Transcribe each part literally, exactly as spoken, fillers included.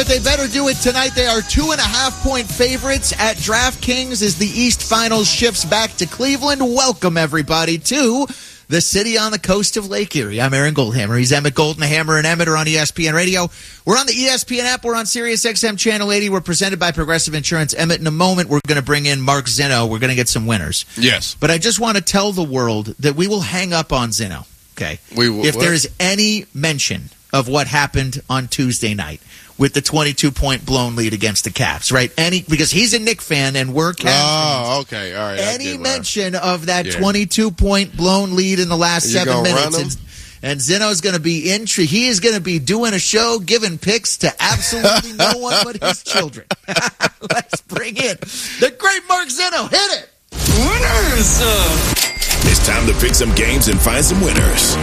but they better do it tonight. They are two and a half point favorites at DraftKings as the East Finals shifts back to Cleveland. Welcome, everybody, to the city on the coast of Lake Erie. I'm Aaron Goldhammer. He's Emmett Goldenhammer, and Emmett are on E S P N Radio. We're on the E S P N app. We're on Sirius X M Channel eighty. We're presented by Progressive Insurance. Emmett, in a moment, we're going to bring in Mark Zinno. We're going to get some winners. Yes. But I just want to tell the world that we will hang up on Zinno, okay? We will, if what? there's any mention of what happened on Tuesday night with the twenty-two point blown lead against the Cavs, right? Any Because he's a Knick fan and we're Cavs fans. Oh, okay. All right. Any mention of that yeah. twenty-two point blown lead in the last you seven minutes. And, and Zinno's going to be in. He is going to be doing a show, giving picks to absolutely no one but his children. Let's bring in the great Mark Zinno. Hit it. Winners. It's time to pick some games and find some winners.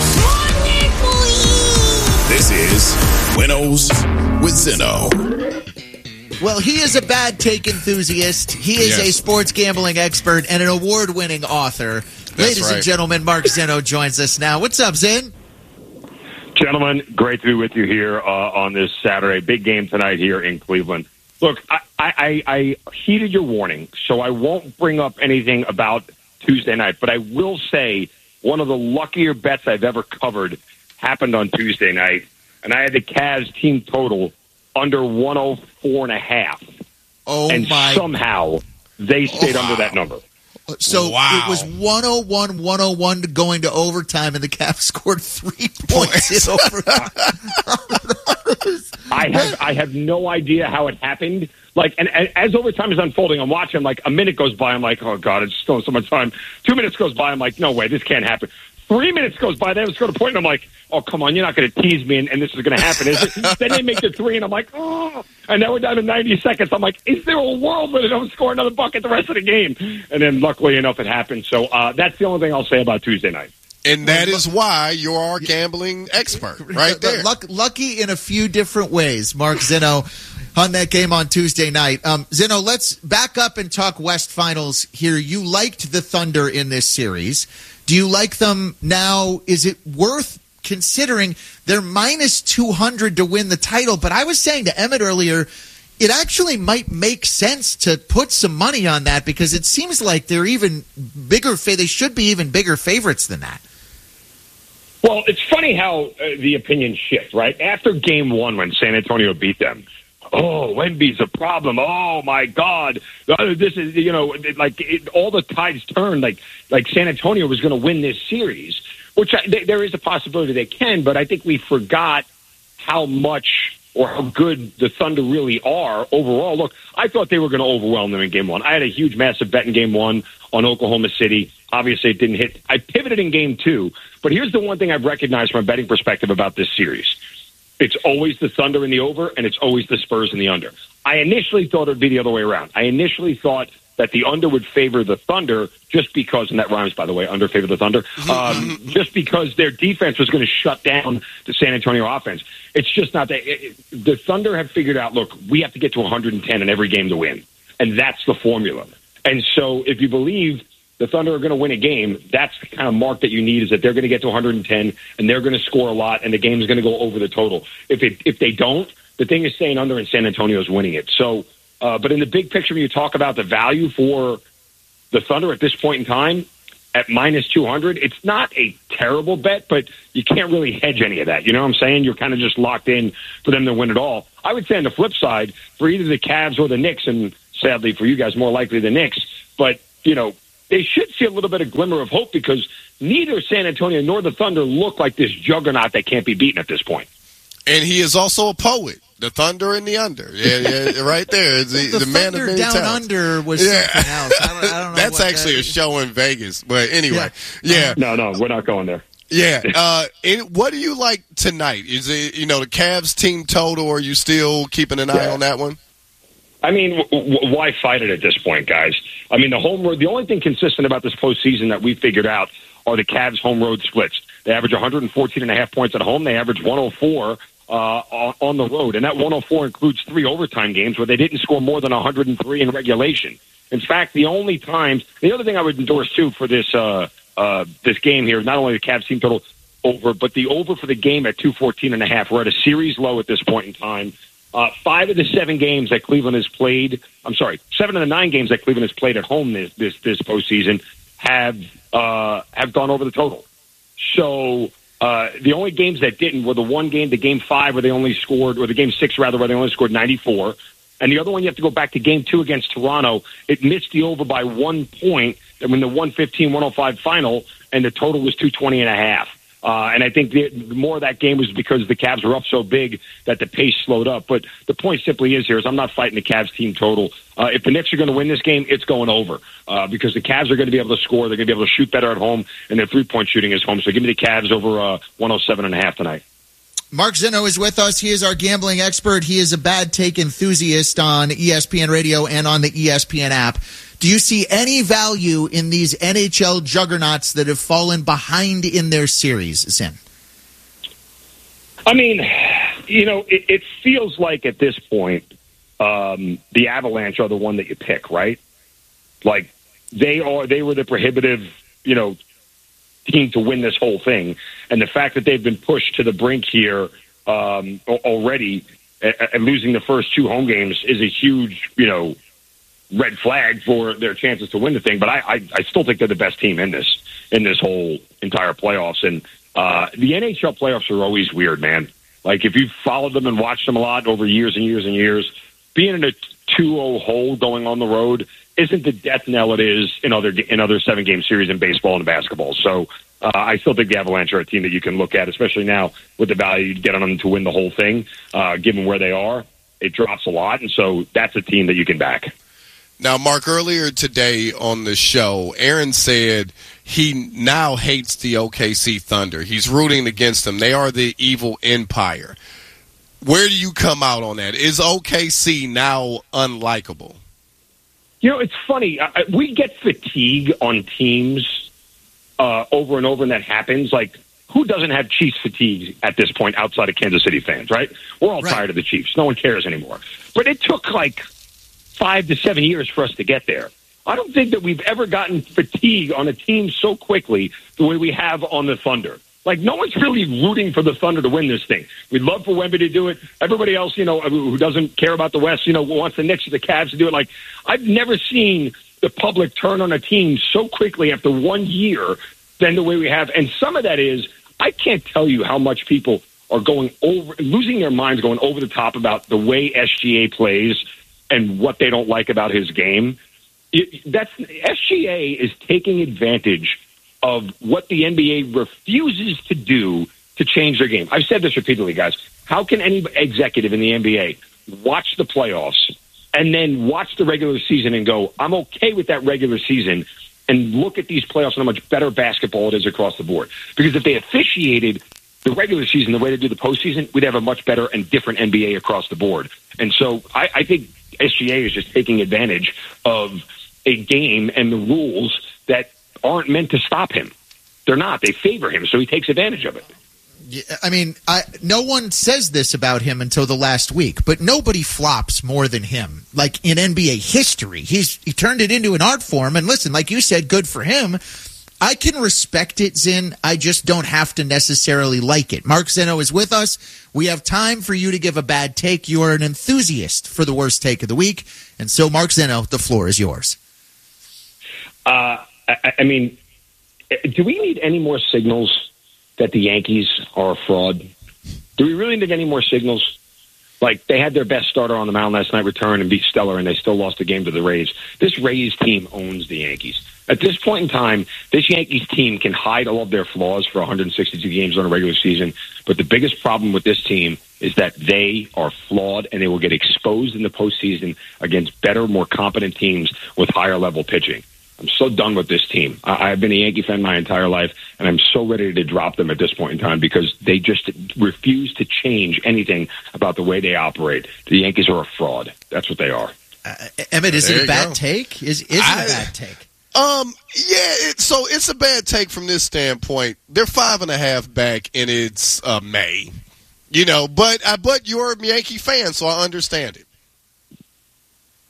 This is Winnows with Zinno. Well, he is a bad take enthusiast. He is yes. a sports gambling expert and an award-winning author. That's Ladies right. and gentlemen, Mark Zinno joins us now. What's up, Zin? Gentlemen, great to be with you here uh, on this Saturday. Big game tonight here in Cleveland. Look, I, I, I heeded your warning, so I won't bring up anything about Tuesday night, but I will say one of the luckier bets I've ever covered happened on Tuesday night, and I had the Cavs team total under one oh four and a half. Oh, and my. somehow they stayed oh, under that number. So wow. it was one oh one one oh one going to overtime, and the Cavs scored three points in overtime. I have I have no idea how it happened. Like, and, and as overtime is unfolding, I'm watching. Like, a minute goes by, I'm like, oh god, it's still so much time. Two minutes goes by, I'm like, no way, this can't happen. Three minutes goes by, then it's going to point, and I'm like, oh, come on, you're not going to tease me, and, and this is going to happen, is it? Then they make the three, and I'm like, oh. And now we're down to ninety seconds. I'm like, is there a world where they don't score another bucket the rest of the game? And then, luckily enough, it happened. So uh, that's the only thing I'll say about Tuesday night. And that is why you're our gambling expert, right there. Luck, lucky in a few different ways, Mark Zinno, on that game on Tuesday night. Um, Zinno, let's back up and talk West Finals here. You liked the Thunder in this series. Do you like them now? Is it worth considering they're minus two hundred to win the title? But I was saying to Emmett earlier, it actually might make sense to put some money on that because it seems like they're even bigger. They should be even bigger favorites than that. Well, it's funny how uh, the opinions shift, right? After game one when San Antonio beat them, oh, Wemby's a problem. Oh, my God. Uh, this is, you know, like it, all the tides turned. Like, like San Antonio was going to win this series, which I, th- there is a possibility they can, but I think we forgot how much or how good the Thunder really are overall. Look, I thought they were going to overwhelm them in game one. I had a huge, massive bet in game one on Oklahoma City. Obviously, it didn't hit. I pivoted in game two, but here's the one thing I've recognized from a betting perspective about this series. It's always the Thunder in the over, and it's always the Spurs in the under. I initially thought it would be the other way around. I initially thought that the under would favor the Thunder just because, and that rhymes, by the way, under favor the Thunder, um, just because their defense was going to shut down the San Antonio offense. It's just not that. It, it, the Thunder have figured out, look, we have to get to one hundred ten in every game to win, and that's the formula. And so if you believe the Thunder are going to win a game, that's the kind of mark that you need, is that they're going to get to one hundred ten, and they're going to score a lot, and the game is going to go over the total. If it, if they don't, the thing is staying under, and San Antonio is winning it. So, uh, but in the big picture, when you talk about the value for the Thunder at this point in time, at minus two hundred, it's not a terrible bet, but you can't really hedge any of that. You know what I'm saying? You're kind of just locked in for them to win it all. I would say on the flip side, for either the Cavs or the Knicks, and sadly for you guys, more likely the Knicks, but, you know, they should see a little bit of glimmer of hope because neither San Antonio nor the Thunder look like this juggernaut that can't be beaten at this point. And he is also a poet. The Thunder and the under. Yeah, yeah, right there. The, the, the man Thunder of many down talents. under was yeah. something else. I don't, I don't know That's what actually that a show in Vegas. But anyway, yeah. yeah. No, no, we're not going there. Yeah. Uh, and what do you like tonight? Is it, you know, the Cavs team total, or are you still keeping an eye yeah. on that one? I mean, w- w- why fight it at this point, guys? I mean, the home road, the only thing consistent about this postseason that we figured out are the Cavs home road splits. They average one hundred fourteen and a half points at home. They average one oh four uh, on the road. And that one oh four includes three overtime games where they didn't score more than one hundred three in regulation. In fact, the only times, the other thing I would endorse too for this, uh, uh, this game here, not only the Cavs team total over, but the over for the game at two fourteen and a half. We're at a series low at this point in time. Uh, five of the seven games that Cleveland has played, I'm sorry, seven of the nine games that Cleveland has played at home this this, this postseason have uh, have gone over the total. So uh, the only games that didn't were the one game, the game five, where they only scored, or the game six rather, where they only scored ninety-four. And the other one, you have to go back to game two against Toronto. It missed the over by one point in the one fifteen one oh five final, and the total was two twenty and a half. Uh, and I think the, the more of that game was because the Cavs were up so big that the pace slowed up. But the point simply is here is I'm not fighting the Cavs team total. Uh, if the Knicks are going to win this game, it's going over uh, because the Cavs are going to be able to score. They're going to be able to shoot better at home, and their three-point shooting is home. So give me the Cavs over uh, one oh seven and a half tonight. Mark Zinno is with us. He is our gambling expert. He is a bad take enthusiast on E S P N Radio and on the E S P N app. Do you see any value in these N H L juggernauts that have fallen behind in their series, Zin? I mean, you know, it, it feels like at this point, um, the Avalanche are the one that you pick, right? Like they are, they were the prohibitive, you know, team to win this whole thing. And the fact that they've been pushed to the brink here um, already and losing the first two home games is a huge, you know, red flag for their chances to win the thing. But I, I, I still think they're the best team in this in this whole entire playoffs. And uh, the N H L playoffs are always weird, man. Like if you've followed them and watched them a lot over years and years and years, being in a two oh hole going on the road isn't the death knell it is in other in other seven game series in baseball and basketball. So uh, I still think the Avalanche are a team that you can look at, especially now with the value you get on them to win the whole thing. Uh, given where they are, it drops a lot, and so that's a team that you can back. Now, Mark, earlier today on the show, Aaron said he now hates the O K C Thunder. He's rooting against them. They are the evil empire. Where do you come out on that? Is O K C now unlikable? You know, it's funny. I, we get fatigue on teams uh, over and over, and that happens. Like, who doesn't have Chiefs fatigue at this point outside of Kansas City fans, right? We're all right. tired of the Chiefs. No one cares anymore. But it took, like, five to seven years for us to get there. I don't think that we've ever gotten fatigue on a team so quickly the way we have on the Thunder. Like, no one's really rooting for the Thunder to win this thing. We'd love for Wemby to do it. Everybody else, you know, who doesn't care about the West, you know, wants the Knicks or the Cavs to do it. Like, I've never seen the public turn on a team so quickly after one year than the way we have. And some of that is, I can't tell you how much people are going over, losing their minds, going over the top about the way S G A plays and what they don't like about his game. It, that's S G A is taking advantage of what the N B A refuses to do to change their game. I've said this repeatedly, guys. How can any executive in the N B A watch the playoffs and then watch the regular season and go, I'm okay with that regular season, and look at these playoffs and how much better basketball it is across the board? Because if they officiated the regular season the way they do the postseason, we'd have a much better and different N B A across the board. And so I, I think S G A is just taking advantage of a game and the rules that aren't meant to stop him. They're not. They favor him, so he takes advantage of it. Yeah, I mean, I, no one says this about him until the last week, but nobody flops more than him. Like, in N B A history, he's he turned it into an art form. And listen, like you said, good for him. I can respect it, Zin. I just don't have to necessarily like it. Mark Zinno is with us. We have time for you to give a bad take. You are an enthusiast for the worst take of the week. And so, Mark Zinno, the floor is yours. Uh, I, I mean, do we need any more signals that the Yankees are a fraud? Do we really need any more signals? Like, they had their best starter on the mound last night return and beat Stellar, and they still lost the game to the Rays. This Rays team owns the Yankees. At this point in time, this Yankees team can hide all of their flaws for one hundred sixty-two games on a regular season, but the biggest problem with this team is that they are flawed, and they will get exposed in the postseason against better, more competent teams with higher-level pitching. I'm so done with this team. I, I've been a Yankee fan my entire life, and I'm so ready to drop them at this point in time because they just refuse to change anything about the way they operate. The Yankees are a fraud. That's what they are. Uh, Emmett, is there it a bad go. take? Is, is it I, a bad take? Um, yeah, it, so it's a bad take from this standpoint. They're five and a half back, and it's uh, May. You know, but, uh, but you're a Yankee fan, so I understand it.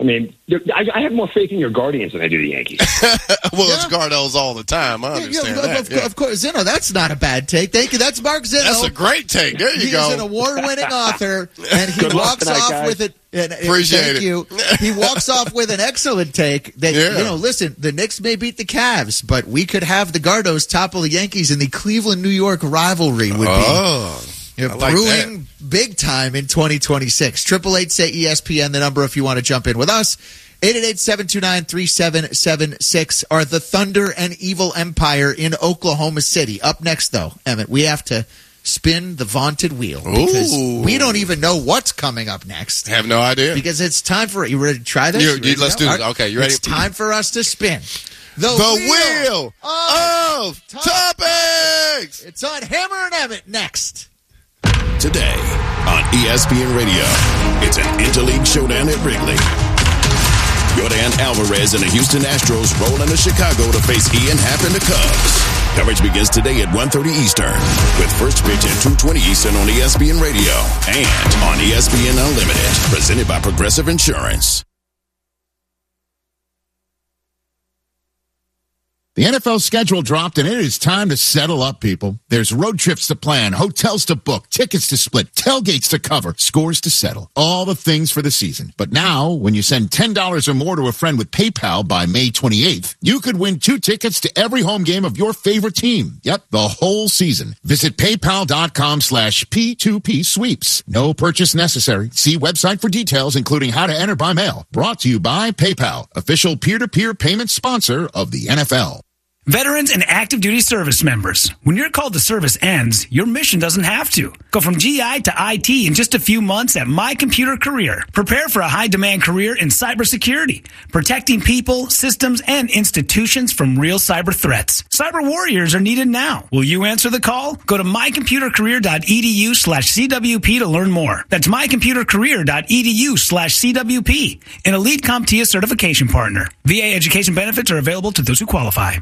I mean, I, I have more faith in your Guardians than I do the Yankees. well, Yeah. it's Cardinals all the time. I understand Yeah, that. of, yeah. of course, Zeno, that's not a bad take. Thank you. That's Mark Zeno. That's a great take. There you he go. is an award-winning author, and he Good luck walks tonight, off guys. with it. And, and Appreciate thank it. you. He walks off with an excellent take. That Yeah. you know, listen, the Knicks may beat the Cavs, but we could have the Gardos topple the Yankees, and the Cleveland-New York rivalry would Oh. be you know, I like brewing big time in twenty twenty-six. Triple eight say E S P N, the number if you want to jump in with us. eight eight eight, seven two nine, three seven seven six. Are the Thunder and Evil Empire in Oklahoma City? Up next, though, Emmett, we have to spin the vaunted wheel because Ooh. we don't even know what's coming up next. Have no idea. Because it's time for you ready to try this? You- You ready you- to let's go? do All this. Okay, you ready? It's time for us to spin the, The wheel, of, Top- topics. It's on Hammer and Emmett next. Today on E S P N Radio, it's an Interleague showdown at Wrigley. Yordan Alvarez and the Houston Astros roll into Chicago to face Ian Happ and the Cubs. Coverage begins today at one thirty Eastern with first pitch at two twenty Eastern on E S P N Radio and on E S P N Unlimited, presented by Progressive Insurance. The N F L schedule dropped, and it is time to settle up, people. There's road trips to plan, hotels to book, tickets to split, tailgates to cover, scores to settle. All the things for the season. But now, when you send ten dollars or more to a friend with PayPal by May twenty-eighth, you could win two tickets to every home game of your favorite team. Yep, the whole season. Visit paypal.com slash P2P sweeps. No purchase necessary. See website for details, including how to enter by mail. Brought to you by PayPal, official peer-to-peer payment sponsor of the N F L. Veterans and active duty service members, when your call to service ends, your mission doesn't have to. Go from G I to I T in just a few months at My Computer Career. Prepare for a high-demand career in cybersecurity, protecting people, systems, and institutions from real cyber threats. Cyber warriors are needed now. Will you answer the call? Go to mycomputercareer.edu slash CWP to learn more. That's mycomputercareer.edu slash CWP, an Elite CompTIA certification partner. V A education benefits are available to those who qualify.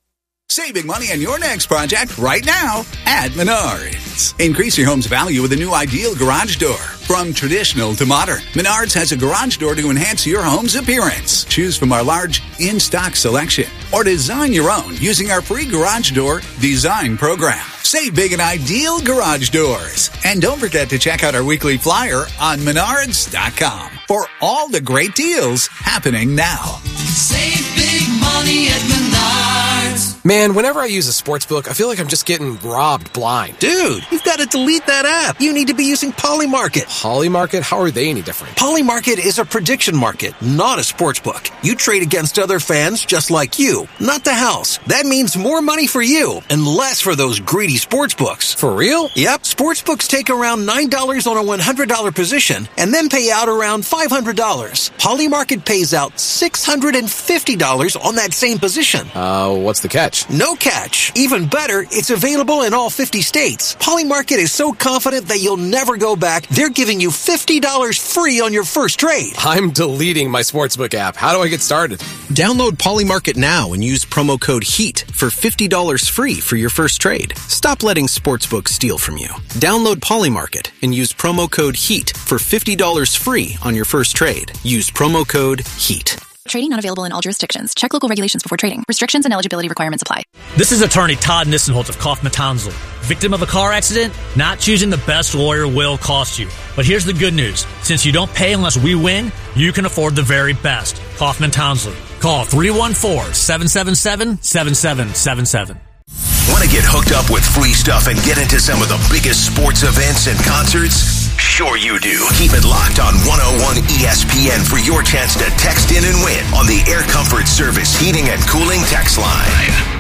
Saving money on your next project right now at Menards. Increase your home's value with a new ideal garage door. From traditional to modern, Menards has a garage door to enhance your home's appearance. Choose from our large in-stock selection or design your own using our free garage door design program. Save big on ideal garage doors. And don't forget to check out our weekly flyer on menards dot com for all the great deals happening now. Save big money at Menards. Man, whenever I use a sports book, I feel like I'm just getting robbed blind. Dude, you've got to delete that app. You need to be using Polymarket. Polymarket? How are they any different? Polymarket is a prediction market, not a sports book. You trade against other fans just like you, not the house. That means more money for you and less for those greedy sports books. For real? Yep. Sports books take around nine dollars on a one hundred dollars position and then pay out around five hundred dollars. Polymarket pays out six hundred fifty dollars on that same position. Uh, what's the catch? No catch. Even better, it's available in all fifty states. Polymarket is so confident that you'll never go back, they're giving you fifty dollars free on your first trade. I'm deleting my sportsbook app. How do I get started? Download Polymarket now and use promo code HEAT for fifty dollars free for your first trade. Stop letting sportsbooks steal from you. Download Polymarket and use promo code HEAT for fifty dollars free on your first trade. Use promo code HEAT. Trading not available in all jurisdictions. Check local regulations before trading. Restrictions and eligibility requirements apply. This is attorney Todd Nissenholtz of Kaufman Townsend. Victim of a car accident? Not choosing the best lawyer will cost you. But here's the good news. Since you don't pay unless we win, you can afford the very best. Kaufman Townsend. Call three one four, seven seven seven, seven seven seven seven. Want to get hooked up with free stuff and get into some of the biggest sports events and concerts? Sure you do. Keep it locked on one oh one E S P N for your chance to text in and win on the Air Comfort Service Heating and Cooling text line.